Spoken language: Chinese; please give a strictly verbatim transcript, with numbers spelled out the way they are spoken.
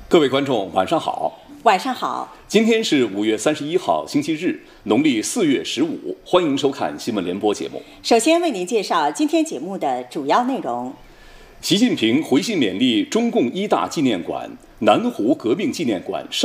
各位观众，晚上好。 晚上好。 今天是五月三十一号，星期日，农历四月十五。欢迎收看新闻联播节目。 首先为您介绍今天节目的主要内容。习近平回信勉励中共一大纪念馆、南湖革命纪念馆。